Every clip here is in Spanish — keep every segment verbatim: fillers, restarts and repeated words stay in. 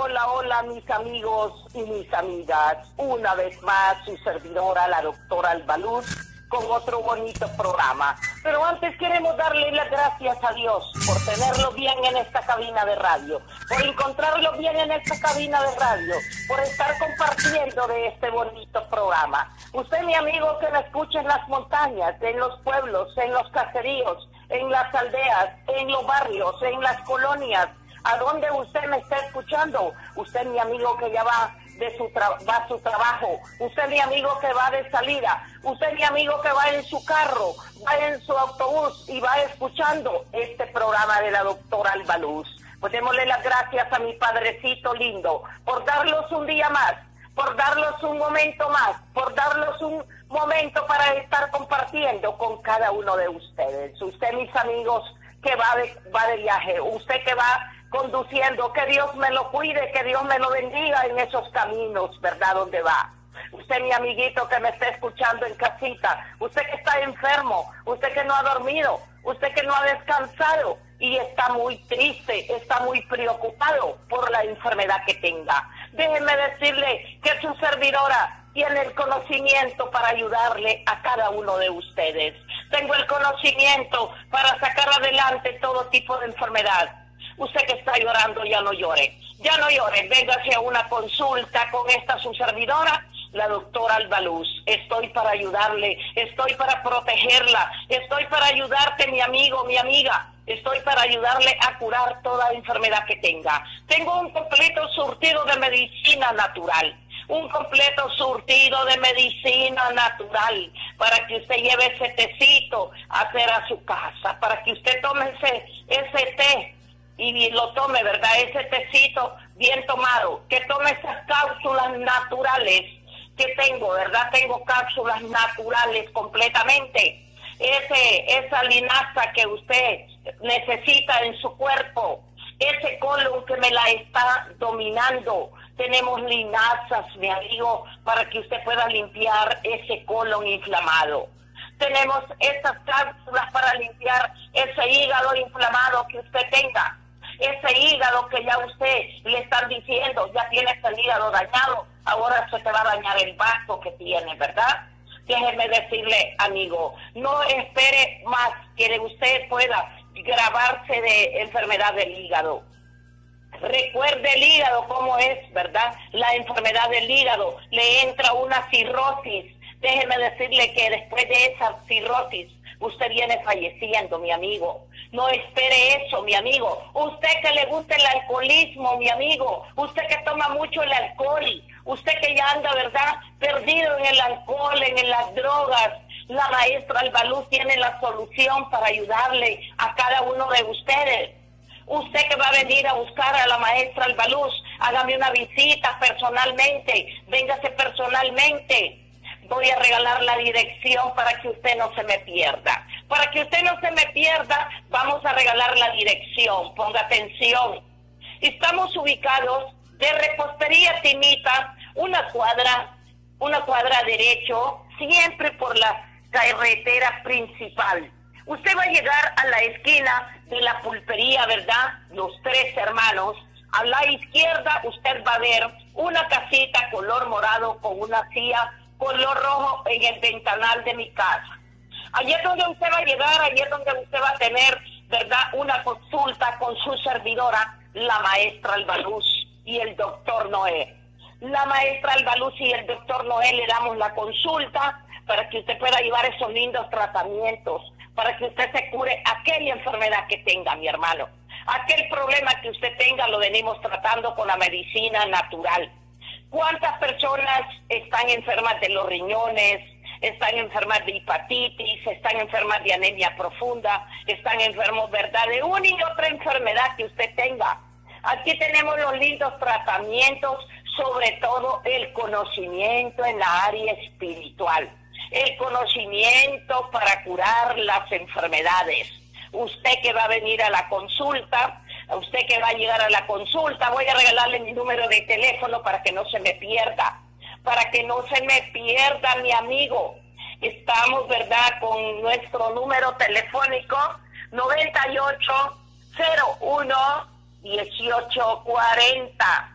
hola, hola, mis amigos y mis amigas. Una vez más, su servidora, la doctora Albaluz, con otro bonito programa. Pero antes queremos darle las gracias a Dios por tenerlo bien en esta cabina de radio, por encontrarlo bien en esta cabina de radio, por estar compartiendo de este bonito programa. Usted, mi amigo, que me escucha en las montañas, en los pueblos, en los caseríos, en las aldeas, en los barrios, en las colonias, a donde usted me está escuchando. Usted, mi amigo, que ya va de su tra va a su trabajo. Usted, mi amigo, que va de salida. Usted, mi amigo, que va en su carro, va en su autobús y va escuchando este programa de la doctora Albaluz. Pues démosle las gracias a mi padrecito lindo por darlos un día más, por darlos un momento más, por darlos un momento para estar compartiendo con cada uno de ustedes. Usted, mis amigos, que va de, va de viaje, usted que va conduciendo, que Dios me lo cuide, que Dios me lo bendiga en esos caminos, ¿verdad? Donde va. Usted, mi amiguito que me está escuchando en casita, usted que está enfermo, usted que no ha dormido, usted que no ha descansado y está muy triste, está muy preocupado por la enfermedad que tenga. Déjeme decirle que su servidora tiene el conocimiento para ayudarle a cada uno de ustedes. Tengo el conocimiento para sacar adelante todo tipo de enfermedad. Usted que está llorando, ya no llore. Ya no llore, véngase a una consulta con esta su servidora, la doctora Albaluz. Estoy para ayudarle, estoy para protegerla, estoy para ayudarte, mi amigo, mi amiga. Estoy para ayudarle a curar toda enfermedad que tenga. Tengo un completo surtido de medicina natural. Un completo surtido de medicina natural para que usted lleve ese tecito a hacer a su casa, para que usted tome ese, ese té y lo tome, ¿verdad? Ese tecito bien tomado, que tome esas cápsulas naturales que tengo, ¿verdad? Tengo cápsulas naturales completamente. Ese, esa linaza que usted necesita en su cuerpo, ese colon que me la está dominando. Tenemos linazas, mi amigo, para que usted pueda limpiar ese colon inflamado. Tenemos esas cápsulas para limpiar ese hígado inflamado que usted tenga. Ese hígado que ya usted le están diciendo, ya tienes el hígado dañado, ahora se te va a dañar el vaso que tiene, ¿verdad? Déjeme decirle, amigo, no espere más que usted pueda grabarse de enfermedad del hígado. Recuerde el hígado cómo es, ¿verdad? La enfermedad del hígado, le entra una cirrosis. Déjeme decirle que después de esa cirrosis, usted viene falleciendo, mi amigo. No espere eso, mi amigo. Usted que le gusta el alcoholismo, mi amigo. Usted que toma mucho el alcohol. Usted que ya anda, ¿verdad?, perdido en el alcohol, en las drogas. La maestra Albaluz tiene la solución para ayudarle a cada uno de ustedes. Usted que va a venir a buscar a la maestra Albaluz, hágame una visita personalmente, véngase personalmente. Voy a regalar la dirección para que usted no se me pierda. Para que usted no se me pierda, vamos a regalar la dirección. Ponga atención. Estamos ubicados de Repostería Timita, una cuadra, una cuadra derecho, siempre por la carretera principal. Usted va a llegar a la esquina de la pulpería, ¿verdad? Los Tres Hermanos. A la izquierda usted va a ver una casita color morado con una silla color rojo en el ventanal de mi casa. Allí es donde usted va a llegar, allí es donde usted va a tener, ¿verdad?, una consulta con su servidora, la maestra Albaluz y el doctor Noé. La maestra Albaluz y el doctor Noé le damos la consulta para que usted pueda llevar esos lindos tratamientos, para que usted se cure aquella enfermedad que tenga, mi hermano. Aquel problema que usted tenga lo venimos tratando con la medicina natural. ¿Cuántas personas están enfermas de los riñones, están enfermas de hepatitis, están enfermas de anemia profunda, están enfermos, ¿verdad?, de una y otra enfermedad que usted tenga? Aquí tenemos los lindos tratamientos, sobre todo el conocimiento en la área espiritual, el conocimiento para curar las enfermedades. Usted que va a venir a la consulta, usted que va a llegar a la consulta, voy a regalarle mi número de teléfono para que no se me pierda, para que no se me pierda, mi amigo. Estamos, ¿verdad?, con nuestro número telefónico noventa y ocho, cero uno, dieciocho cuarenta.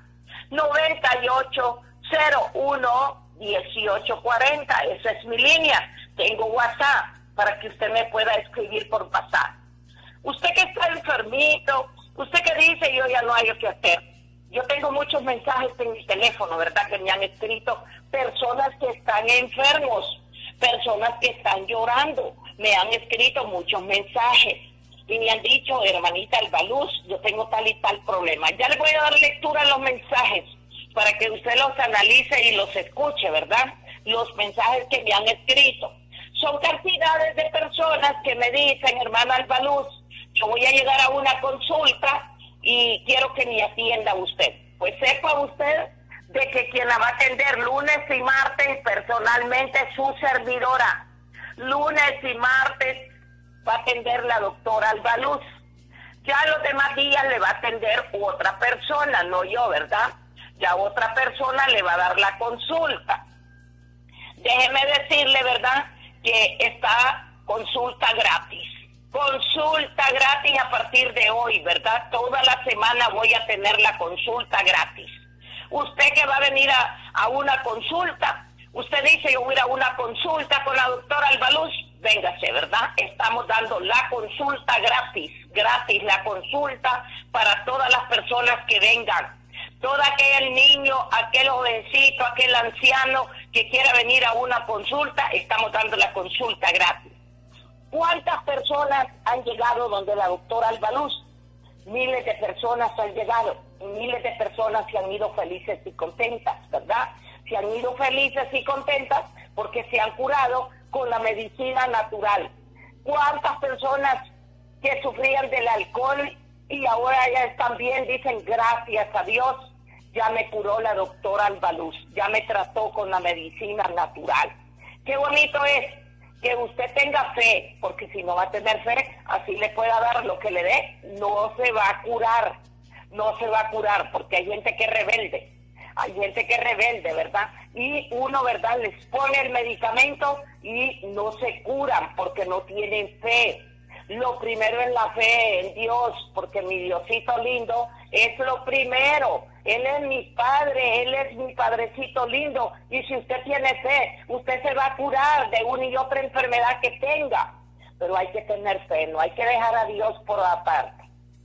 noventa y ocho cero uno dieciocho cuarenta. Esa es mi línea. Tengo WhatsApp para que usted me pueda escribir por WhatsApp. Usted que está enfermito, usted que dice yo ya no hay que hacer. Yo tengo muchos mensajes en mi teléfono, ¿verdad? Que me han escrito personas que están enfermos, personas que están llorando. Me han escrito muchos mensajes y me han dicho, hermanita Albaluz, yo tengo tal y tal problema. Ya le voy a dar lectura a los mensajes para que usted los analice y los escuche, ¿verdad? Los mensajes que me han escrito. Son cantidades de personas que me dicen, hermana Albaluz, yo voy a llegar a una consulta y quiero que me atienda usted. Pues sepa usted de que quien la va a atender lunes y martes personalmente es su servidora. Lunes y martes va a atender la doctora Albaluz. Ya los demás días le va a atender otra persona, no yo, ¿verdad? Ya otra persona le va a dar la consulta. Déjeme decirle, ¿verdad?, que está consulta gratis. Consulta gratis a partir de hoy, ¿verdad? Toda la semana voy a tener la consulta gratis. Usted que va a venir a, a una consulta, usted dice yo voy a ir a una consulta con la doctora Albaluz, véngase, ¿verdad? Estamos dando la consulta gratis, gratis la consulta para todas las personas que vengan. Todo aquel niño, aquel jovencito, aquel anciano que quiera venir a una consulta, estamos dando la consulta gratis. ¿Cuántas personas han llegado donde la doctora Albaluz? Miles de personas han llegado, miles de personas se han ido felices y contentas, ¿verdad? Se han ido felices y contentas porque se han curado con la medicina natural. ¿Cuántas personas que sufrían del alcohol y ahora ya están bien, dicen gracias a Dios, ya me curó la doctora Albaluz, ya me trató con la medicina natural? Qué bonito es que usted tenga fe, porque si no va a tener fe, así le pueda dar lo que le dé, no se va a curar, no se va a curar, porque hay gente que es rebelde, hay gente que es rebelde, ¿verdad? Y uno, ¿verdad?, les pone el medicamento y no se curan porque no tienen fe. Lo primero es la fe en Dios, porque mi Diosito lindo es lo primero. Él es mi padre, Él es mi padrecito lindo. Y si usted tiene fe, usted se va a curar de una y otra enfermedad que tenga. Pero hay que tener fe, no hay que dejar a Dios por aparte.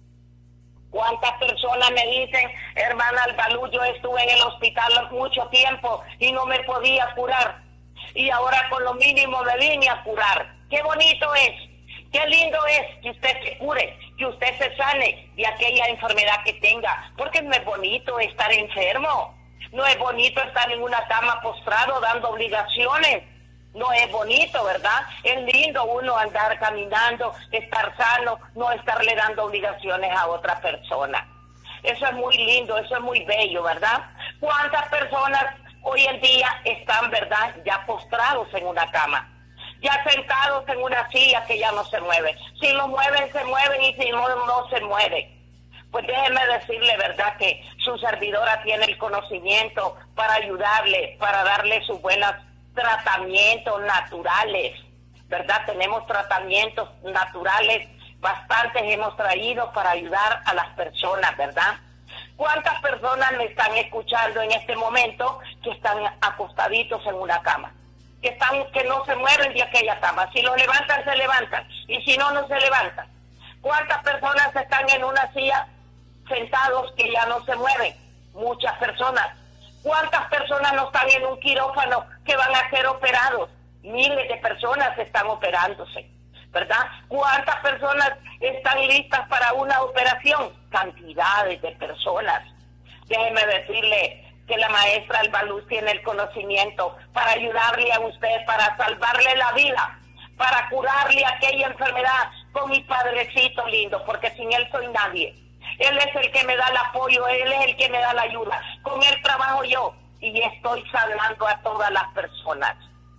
¿Cuántas personas me dicen, hermana Albaluz, yo estuve en el hospital mucho tiempo y no me podía curar? Y ahora con lo mínimo me vine a curar. ¡Qué bonito es! Qué lindo es que usted se cure, que usted se sane de aquella enfermedad que tenga, porque no es bonito estar enfermo, no es bonito estar en una cama postrado dando obligaciones, no es bonito, ¿verdad? Es lindo uno andar caminando, estar sano, no estarle dando obligaciones a otra persona. Eso es muy lindo, eso es muy bello, ¿verdad? ¿Cuántas personas hoy en día están, verdad, ya postrados en una cama? Ya sentados en una silla que ya no se mueve. Si lo mueven, se mueven, y si no, no se mueve. Pues déjeme decirle, verdad, que su servidora tiene el conocimiento para ayudarle, para darle sus buenos tratamientos naturales, ¿verdad? Tenemos tratamientos naturales, bastantes hemos traído para ayudar a las personas, ¿verdad? ¿Cuántas personas me están escuchando en este momento que están acostaditos en una cama? Que están, que no se mueven de aquella cama. Si los levantan, se levantan. Y si no, no se levantan. ¿Cuántas personas están en una silla sentados que ya no se mueven? Muchas personas. ¿Cuántas personas no están en un quirófano que van a ser operados? Miles de personas están operándose, ¿verdad? ¿Cuántas personas están listas para una operación? Cantidades de personas. Déjeme decirle que la maestra Albaluz tiene el conocimiento para ayudarle a usted, para salvarle la vida, para curarle aquella enfermedad con mi padrecito lindo, porque sin él soy nadie. Él es el que me da el apoyo, él es el que me da la ayuda. Con él trabajo yo y estoy salvando a todas las personas.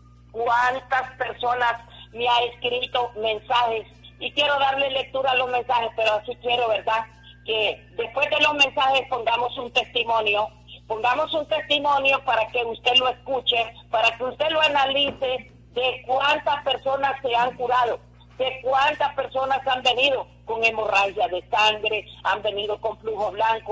¿Cuántas personas me ha escrito mensajes? Y quiero darle lectura a los mensajes, pero así quiero, ¿verdad?, que después de los mensajes pongamos un testimonio, pongamos un testimonio para que usted lo escuche, para que usted lo analice de cuántas personas se han curado, de cuántas personas han venido con hemorragia de sangre, han venido con flujo blanco, han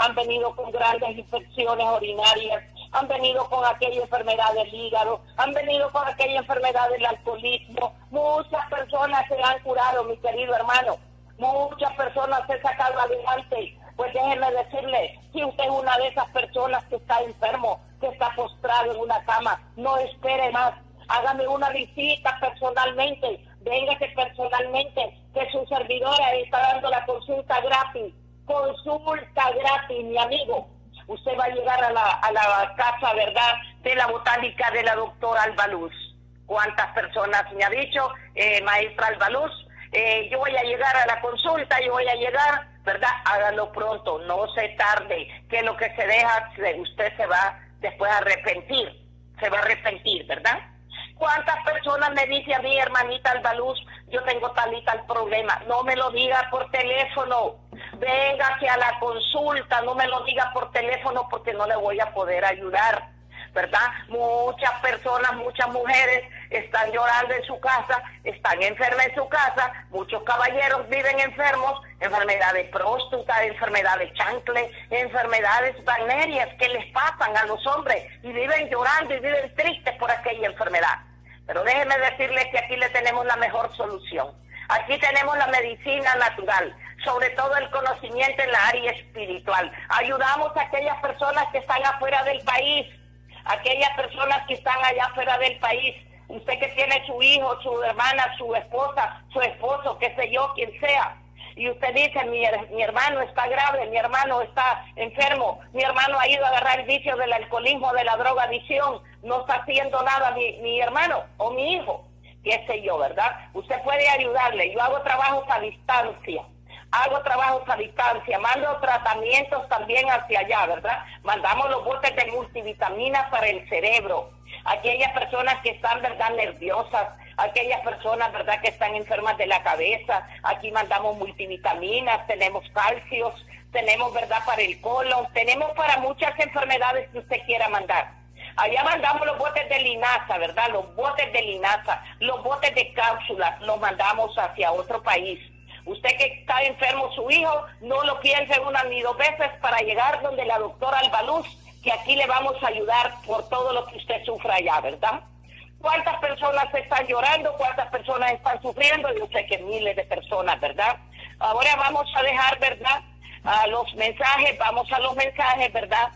han venido con grandes infecciones urinarias, han venido con aquella enfermedad del hígado, han venido con aquella enfermedad del alcoholismo. Muchas personas se han curado, mi querido hermano. Muchas personas se han sacado adelante. Pues déjenme decirle, si usted es una de esas personas que está enfermo, que está postrado en una cama, no espere más. Hágame una visita personalmente, véngase personalmente, que su servidora está dando la consulta gratis. Consulta gratis, mi amigo. Usted va a llegar a la, a la casa, ¿verdad?, de la botánica de la doctora Albaluz. ¿Cuántas personas me ha dicho, eh, maestra Albaluz? Eh, yo voy a llegar a la consulta, yo voy a llegar, ¿verdad? Hágalo pronto, no se tarde, que lo que se deja, usted se va después a arrepentir, se va a arrepentir, ¿verdad? ¿Cuántas personas me dice a mí, hermanita Albaluz, yo tengo tal y tal problema? No me lo diga por teléfono, véngase a la consulta, no me lo diga por teléfono porque no le voy a poder ayudar, ¿verdad? Muchas personas, muchas mujeres están llorando en su casa, están enfermas en su casa, muchos caballeros viven enfermos, enfermedades próstata, enfermedades chancle, enfermedades venéreas que les pasan a los hombres y viven llorando y viven tristes por aquella enfermedad. Pero déjenme decirles que aquí le tenemos la mejor solución. Aquí tenemos la medicina natural, sobre todo el conocimiento en la área espiritual. Ayudamos a aquellas personas que están afuera del país, aquellas personas que están allá fuera del país. Usted que tiene su hijo, su hermana, su esposa, su esposo, qué sé yo, quien sea. Y usted dice, mi, mi hermano está grave, mi hermano está enfermo, mi hermano ha ido a agarrar el vicio del alcoholismo, de la drogadicción, no está haciendo nada mi, mi hermano o mi hijo, qué sé yo, ¿verdad? Usted puede ayudarle. Yo hago trabajos a distancia. Hago trabajos a distancia, mando tratamientos también hacia allá, ¿verdad? Mandamos los botes de multivitaminas para el cerebro. Aquellas personas que están, ¿verdad?, nerviosas, aquellas personas, ¿verdad?, que están enfermas de la cabeza, aquí mandamos multivitaminas, tenemos calcios, tenemos, ¿verdad?, para el colon, tenemos para muchas enfermedades que usted quiera mandar. Allá mandamos los botes de linaza, ¿verdad?, los botes de linaza, los botes de cápsulas, los mandamos hacia otro país. Usted que está enfermo, su hijo, no lo piense una ni dos veces para llegar donde la doctora Albaluz, que aquí le vamos a ayudar por todo lo que usted sufra allá, ¿verdad? ¿Cuántas personas están llorando? ¿Cuántas personas están sufriendo? Yo sé que miles de personas, ¿verdad? Ahora vamos a dejar, ¿verdad?, a los mensajes, vamos a los mensajes, ¿verdad?,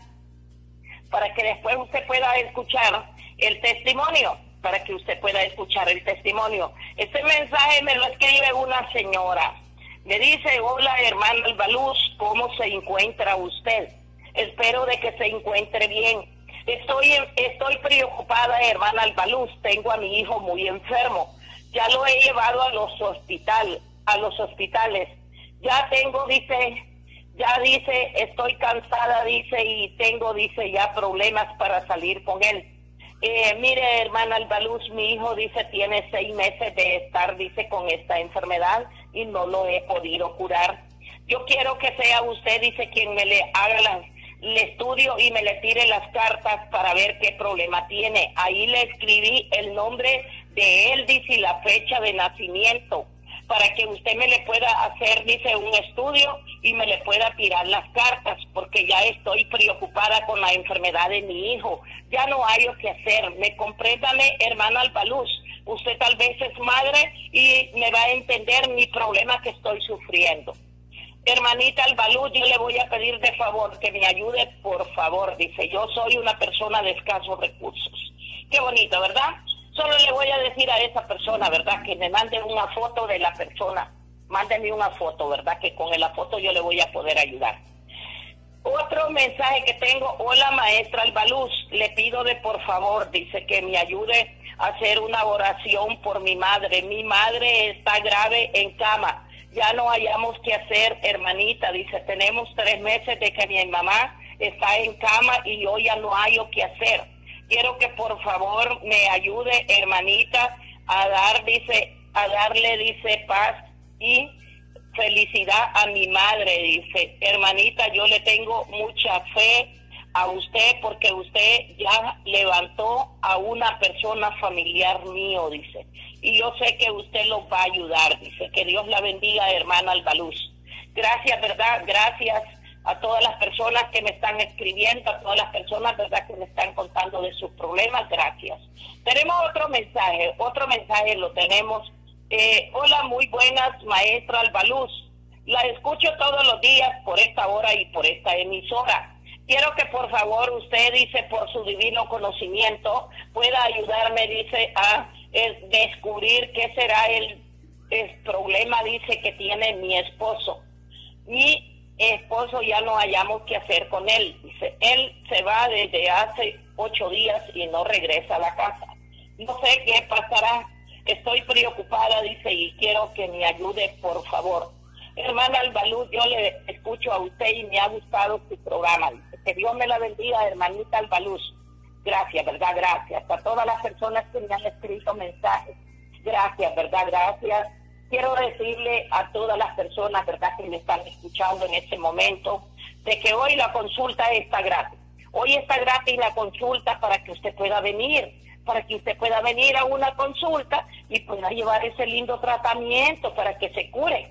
para que después usted pueda escuchar el testimonio, para que usted pueda escuchar el testimonio. Este mensaje me lo escribe una señora. Me dice, hola hermana Albaluz, ¿cómo se encuentra usted? Espero de que se encuentre bien. Estoy estoy preocupada, hermana Albaluz, tengo a mi hijo muy enfermo. Ya lo he llevado a los hospital, a los hospitales. Ya tengo, dice, ya dice, estoy cansada, dice, y tengo, dice, ya problemas para salir con él. Eh, mire, hermana Albaluz, mi hijo, dice, tiene seis meses de estar, dice, con esta enfermedad y no lo he podido curar. Yo quiero que sea usted, dice, quien me le haga la, el estudio y me le tire las cartas para ver qué problema tiene. Ahí le escribí el nombre de él, dice, y la fecha de nacimiento, para que usted me le pueda hacer, dice, un estudio y me le pueda tirar las cartas, porque ya estoy preocupada con la enfermedad de mi hijo. Ya no hay lo que hacer. Me compréndame, hermana Albaluz. Usted tal vez es madre y me va a entender mi problema que estoy sufriendo. Hermanita Albaluz, yo le voy a pedir de favor que me ayude, por favor. Dice, yo soy una persona de escasos recursos. Qué bonito, ¿verdad? Solo le voy a decir a esa persona, ¿verdad?, que me mande una foto de la persona. Mándeme una foto, ¿verdad?, que con la foto yo le voy a poder ayudar. Otro mensaje que tengo, hola maestra Albaluz, le pido de por favor, dice, que me ayude a hacer una oración por mi madre. Mi madre está grave en cama. Ya no hayamos que hacer, hermanita, dice, tenemos tres meses de que mi mamá está en cama y yo ya no hay lo que hacer. Quiero que por favor me ayude, hermanita, a dar, dice, a darle, dice, paz y felicidad a mi madre, dice. Hermanita, yo le tengo mucha fe a usted porque usted ya levantó a una persona familiar mío, dice. Y yo sé que usted los va a ayudar, dice. Que Dios la bendiga, hermana Albaluz. Gracias, ¿verdad? Gracias. a todas las personas que me están escribiendo, a todas las personas, ¿verdad?, que me están contando de sus problemas, gracias. Tenemos otro mensaje, otro mensaje lo tenemos. Eh, hola, muy buenas, maestra Albaluz. La escucho todos los días por esta hora y por esta emisora. Quiero que por favor usted, dice, por su divino conocimiento, pueda ayudarme, dice, a eh, descubrir qué será el, el problema, dice, que tiene mi esposo. Mi esposo ya no hallamos qué hacer con él. Dice, él se va desde hace ocho días y no regresa a la casa. No sé qué pasará. Estoy preocupada, dice, y quiero que me ayude, por favor. Hermana Albaluz, yo le escucho a usted y me ha gustado su programa. Dice, que Dios me la bendiga, hermanita Albaluz. Gracias, ¿verdad? Gracias. A todas las personas que me han escrito mensajes. Gracias, ¿verdad? Gracias. Quiero decirle a todas las personas, ¿verdad?, que me están escuchando en este momento, de que hoy la consulta está gratis. Hoy está gratis la consulta para que usted pueda venir, para que usted pueda venir a una consulta y pueda llevar ese lindo tratamiento para que se cure.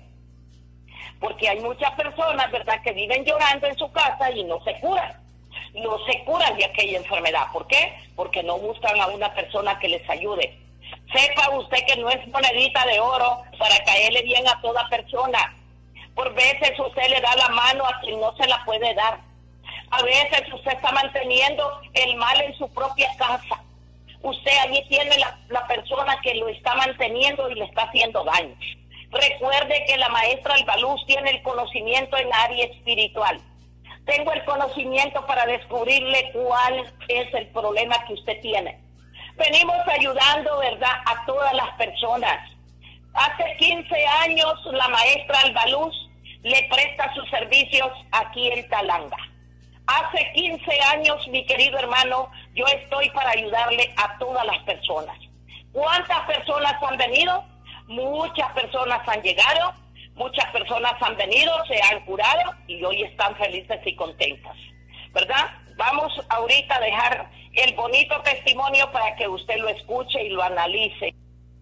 Porque hay muchas personas, ¿verdad?, que viven llorando en su casa y no se curan. No se curan de aquella enfermedad. ¿Por qué? Porque no buscan a una persona que les ayude. Sepa usted que no es monedita de oro para caerle bien a toda persona. Por veces usted le da la mano a quien no se la puede dar. A veces usted está manteniendo el mal en su propia casa. Usted allí tiene la, la persona que lo está manteniendo y le está haciendo daño. Recuerde que la maestra Albaluz tiene el conocimiento en área espiritual. Tengo el conocimiento para descubrirle cuál es el problema que usted tiene. Venimos ayudando, ¿verdad?, a todas las personas. Hace quince años la maestra Albaluz le presta sus servicios aquí en Talanga. Hace quince años, mi querido hermano, yo estoy para ayudarle a todas las personas. ¿Cuántas personas han venido? Muchas personas han llegado, muchas personas han venido, se han curado y hoy están felices y contentas, ¿verdad? Vamos ahorita a dejar el bonito testimonio para que usted lo escuche y lo analice.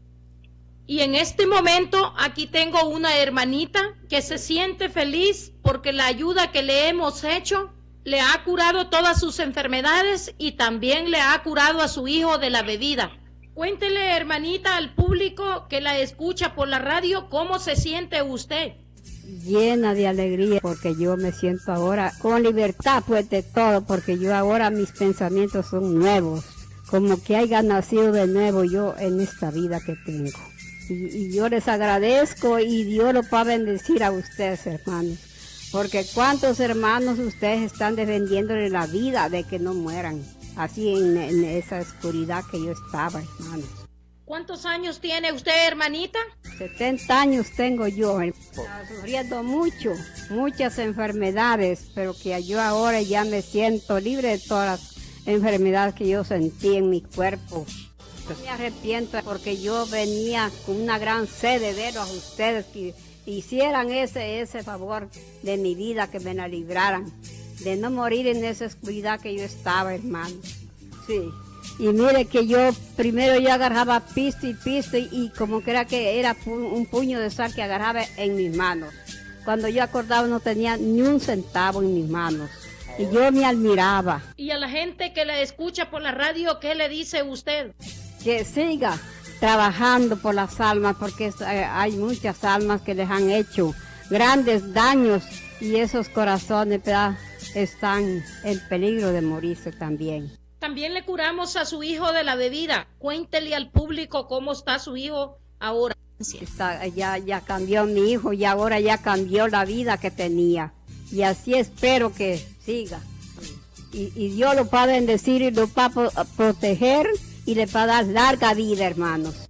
Y en este momento aquí tengo una hermanita que se siente feliz porque la ayuda que le hemos hecho le ha curado todas sus enfermedades y también le ha curado a su hijo de la bebida. Cuéntele, hermanita, al público que la escucha por la radio, ¿cómo se siente usted? Llena de alegría, porque yo me siento ahora con libertad pues de todo, porque yo ahora mis pensamientos son nuevos, como que haya nacido de nuevo yo en esta vida que tengo. Y, y yo les agradezco y Dios lo va a bendecir a ustedes, hermanos, porque cuántos hermanos ustedes están defendiéndole la vida de que no mueran, así en, en esa oscuridad que yo estaba, hermanos. ¿Cuántos años tiene usted, hermanita? setenta años tengo yo, estaba sufriendo mucho, muchas enfermedades, pero que yo ahora ya me siento libre de todas las enfermedades que yo sentí en mi cuerpo. Me arrepiento porque yo venía con una gran sed de ver a ustedes que hicieran ese, ese favor de mi vida, que me la libraran, de no morir en esa oscuridad que yo estaba, hermano. Sí. Y mire que yo primero yo agarraba pisto y pisto y, y como que era que era pu un puño de sal que agarraba en mis manos. Cuando yo acordaba no tenía ni un centavo en mis manos. Y yo me admiraba. Y a la gente que la escucha por la radio, ¿qué le dice usted? Que siga trabajando por las almas, porque es, eh, hay muchas almas que les han hecho grandes daños y esos corazones, ¿verdad?, están en peligro de morirse también. También le curamos a su hijo de la bebida. Cuéntele al público cómo está su hijo ahora. Está, ya, ya cambió mi hijo y ahora ya cambió la vida que tenía. Y así espero que siga. Y, y Dios lo va a bendecir y lo va a proteger y le va a dar larga vida, hermanos.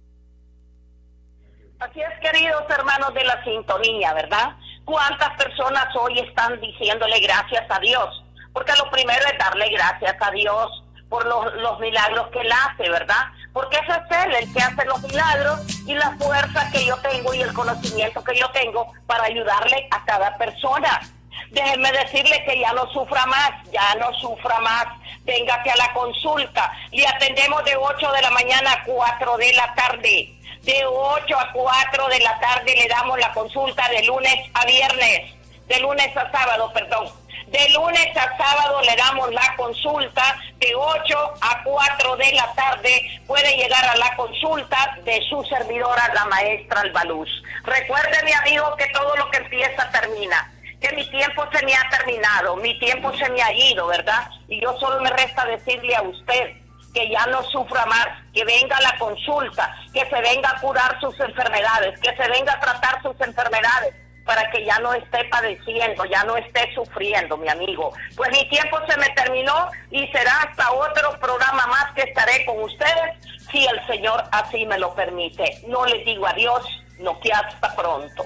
Así es, queridos hermanos de la sintonía, ¿verdad? ¿Cuántas personas hoy están diciéndole gracias a Dios? Porque lo primero es darle gracias a Dios por los, los milagros que Él hace, ¿verdad? Porque ese es Él el que hace los milagros y la fuerza que yo tengo y el conocimiento que yo tengo para ayudarle a cada persona. Déjenme decirle que ya no sufra más, ya no sufra más. Véngase a la consulta. Le atendemos de ocho de la mañana a cuatro de la tarde. De ocho a cuatro de la tarde le damos la consulta de lunes a viernes. de lunes a sábado, perdón. De lunes a sábado le damos la consulta de ocho a cuatro de la tarde. Puede llegar a la consulta de su servidora, la maestra Albaluz. Recuerde, mi amigo, que todo lo que empieza termina. Que mi tiempo se me ha terminado, mi tiempo se me ha ido, ¿verdad? Y yo solo me resta decirle a usted que ya no sufra más, que venga a la consulta, que se venga a curar sus enfermedades, que se venga a tratar sus enfermedades, para que ya no esté padeciendo, ya no esté sufriendo, mi amigo. Pues mi tiempo se me terminó y será hasta otro programa más que estaré con ustedes, si el Señor así me lo permite. No les digo adiós, no, que hasta pronto.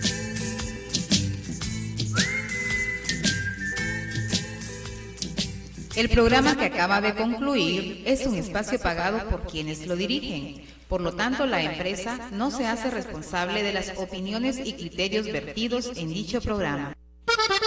El programa que acaba de concluir es un espacio pagado por quienes lo dirigen. Por lo tanto, la empresa no se hace responsable de las opiniones y criterios vertidos en dicho programa.